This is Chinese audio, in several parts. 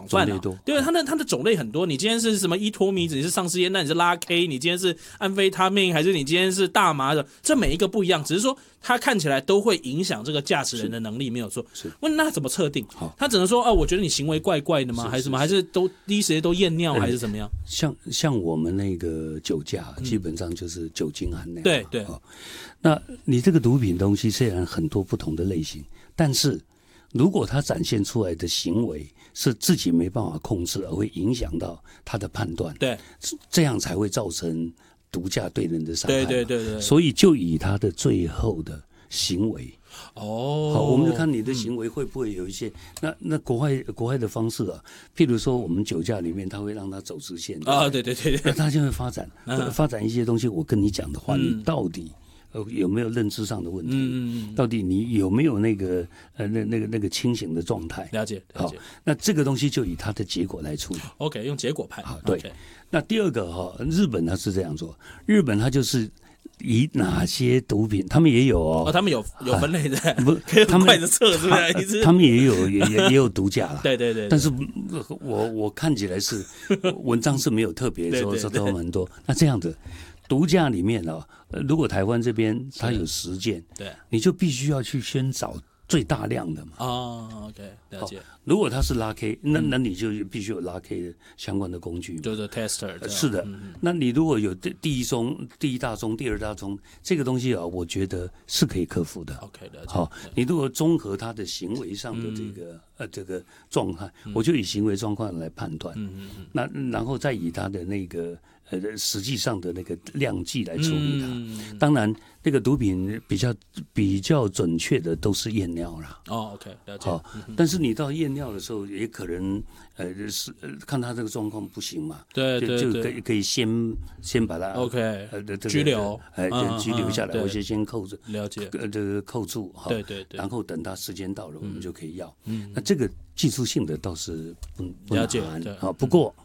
广泛啊，对，它的种类很多。你今天是什么依托米子，你是丧尸烟，那你是拉 K， 你今天是安非他命，还是你今天是大麻的？这每一个不一样，只是说它看起来都会影响这个驾驶人的能力，没有错。问那怎么测定？他只能说我觉得你行为怪怪的吗？还是什么？还是都第一时间都验尿，还是怎么样？ 像我们那个酒驾，基本上就是酒精含量。 对对。 那你这个毒品东西虽然很多不同的类型，但是如果它展现出来的行为是自己没办法控制，而会影响到他的判断， 对， 这样才会造成毒驾对人的伤害。 对， 所以就以他的最后的行为。好，我们就看你的行为会不会有一些那国外的方式啊，譬如说我们酒驾里面，他会让他走直线啊，对，那他就会发展一些东西。我跟你讲的话，你到底有没有认知上的问题？到底你有没有那个那个清醒的状态？ 了解。 好，那这个东西就以它的结果来处理。 OK， 用结果派。 对。Okay. 那第二个日本他是这样做，日本他就是以哪些毒品，他们也有他们有分类的，不，可以很快的测出来。 他们也有毒驾啦。 对。 但是我看起来是文章是没有特别说他们很多。那这样的毒驾里面如果台湾这边它有10件， 对， 你就必须要去先找最大量的嘛。 OK， 了解。 如果它是拉 K， 那你就必须有拉 K 的相关的工具， 就是 tester。 是的，那你如果有第一宗、第一大宗、第二大宗这个东西我觉得是可以克服的。 OK， 了解。 好，你如果综合他的行为上的这个状态，我就以行为状况来判断。那然后再以他的那个实际上的那个量剂来处理它。当然，那个毒品比较准确的都是验尿啦。 OK， 了解。 好，但是你到验尿的时候，也可能看他这个状况不行嘛。 对， 就可以先把他 OK 拘留， 拘留下来，或者先扣住。 了解。 这个扣住哈。 对。 然后等他时间到了，我们就可以要。那这个技术性的倒是不了解。 不过。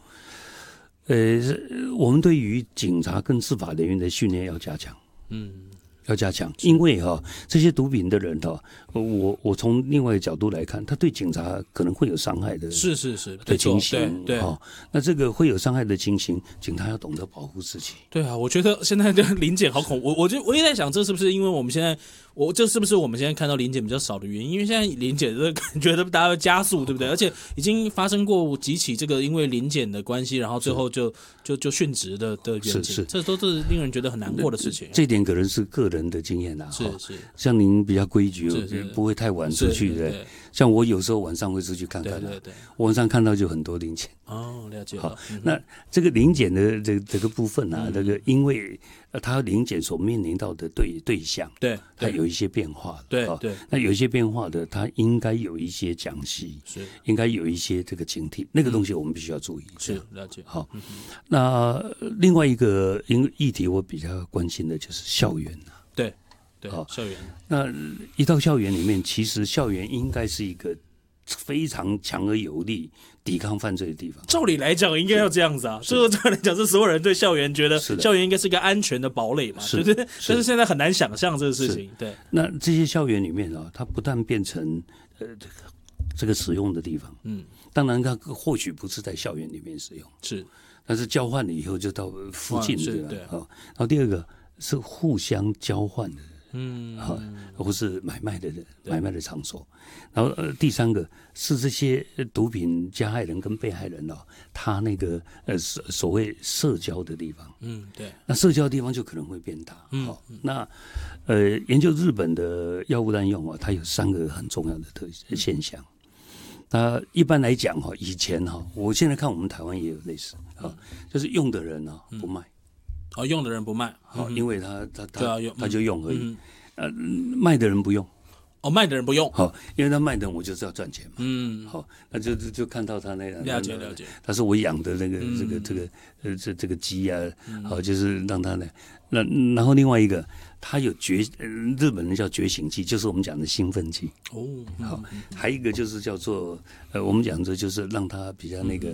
我们对于警察跟司法人员的训练要加强，要加强，因为这些毒品的人我从另外一个角度来看，他对警察可能会有伤害的， 是的情形， 对。 那这个会有伤害的情形，警察要懂得保护自己。 对啊，我觉得现在的临检好恐怖，我也在想，这是不是因为我们现在。这是不是我们现在看到临检比较少的原因？因为现在临检的感觉大家要加速，对不对？而且已经发生过几起这个因为临检的关系，然后最后就殉职的远景，这都是令人觉得很难过的事情。 这点可能是个人的经验啦。 是， 像您比较规矩，不会太晚出去的。像我有时候晚上会出去看看，对，我晚上看到就很多临检。 了解了。 好，那这个临检的这个部分这个因为他临检所面临到的对象， 对， 它有一些变化， 对。 那有一些变化的，它应该有一些讲习， 是应该有一些这个警惕，那个东西我们必须要注意。 是，了解。 好，那另外一个议题我比较关心的就是校园对，校园。 那一到校园里面，其实校园应该是一个非常强而有力抵抗犯罪的地方。 照理来讲应该要这样子啊，照理来讲是所有人对校园觉得校园应该是一个安全的堡垒嘛，对不对？但是现在很难想象这个事情。对， 那这些校园里面它不但变成这个使用的地方，当然它或许不是在校园里面使用， 是， 但是交换了以后就到附近的对。 然后第二个是互相交换的。或是买卖的场所，然后第三个是这些毒品加害人跟被害人他那个所谓社交的地方， 对， 那社交的地方就可能会变大。那研究日本的药物滥用它有3个很重要的现象。那一般来讲以前我现在看我们台湾也有类似就是用的人不卖。 用的人不卖， 因为他就用而已。卖的人不用， 卖的人不用， 因为他卖的人我就是要赚钱嘛。那就看到他那样。 了解。 他说我养的那个这个鸡啊，就是让他那然后另外一个，他有日本人叫觉醒剂，就是我们讲的兴奋剂。还有一个就是叫做我们讲的就是让他比较那个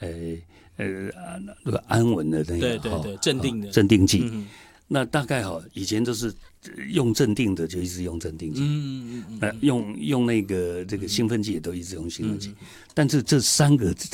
安稳的那个， 对，镇定的镇定剂。那大概以前都是用镇定的就一直用镇定剂，用那个这个兴奋剂也都一直用兴奋剂，但是这3个